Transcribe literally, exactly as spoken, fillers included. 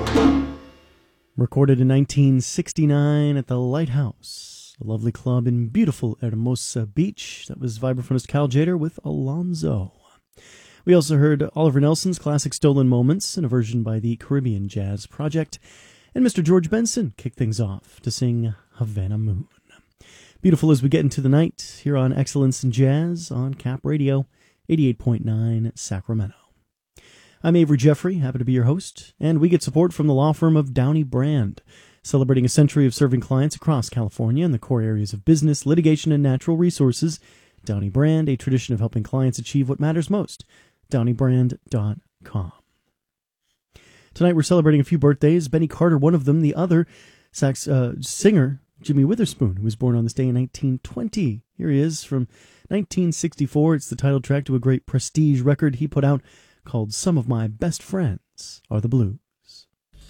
Recorded in nineteen sixty-nine at the Lighthouse, a lovely club in beautiful Hermosa Beach. That was vibraphonist Cal Jader with Alonzo. We also heard Oliver Nelson's classic Stolen Moments in a version by the Caribbean Jazz Project. And Mister George Benson kicked things off to sing Havana Moon. Beautiful as we get into the night here on Excellence in Jazz on Cap Radio, eighty-eight point nine Sacramento. I'm Avery Jeffrey, happy to be your host, and we get support from the law firm of Downey Brand, celebrating a century of serving clients across California in the core areas of business, litigation, and natural resources. Downey Brand, a tradition of helping clients achieve what matters most. downey brand dot com. Tonight we're celebrating a few birthdays. Benny Carter, one of them. The other, sax uh, singer Jimmy Witherspoon, who was born on this day in nineteen twenty. Here he is from nineteen sixty-four. It's the title track to a great prestige record he put out called Some of My Best Friends Are the Blues.